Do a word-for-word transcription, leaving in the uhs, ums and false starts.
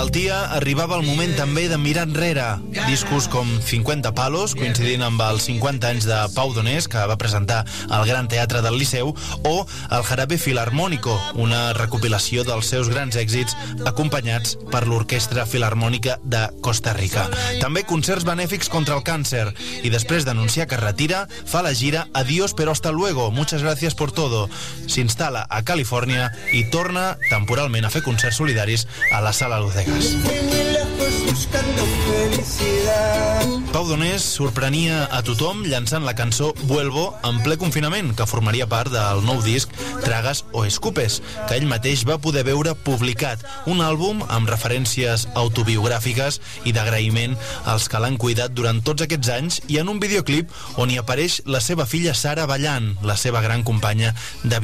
malaltia arribava el moment també de mirar enrere. Discos com cinquanta palos, coincidint amb els cinquanta anys de Pau Donés, que va presentar al Gran Teatre del Liceu, o el Jarabe Filarmónico, una recopilació dels seus grans èxits acompanyats per l'Orquestra Filarmònica de Costa Rica. També concerts benèfics contra el càncer, i després d'anunciar que retira, fa la gira Adiós pero hasta luego, muchas gracias por todo. S'instal·la a Califòrnia i torna temporalment a fer concerts solidaris a la Sala Luz de Gas. Pau Donés sorprenia a tothom llançant la cançó Vuelvo en ple confinament, que formaria part del nou disc Tragas o Escupes, que ell mateix va poder veure publicat, un àlbum amb referències autobiogràfiques i d'agraïment als que l'han cuidat durant tots aquests anys, i en un videoclip on hi apareix la seva filla Sara ballant, la seva gran companya de